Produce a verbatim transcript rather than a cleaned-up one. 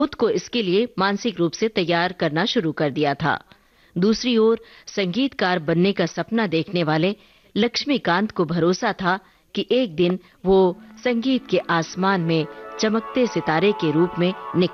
खुद को इसके लिए मानसिक रूप से तैयार करना शुरू कर दिया था। दूसरी ओर संगीतकार बनने का सपना देखने वाले लक्ष्मीकांत को भरोसा था कि एक दिन वो संगीत के आसमान में चमकते सितारे के रूप में निखर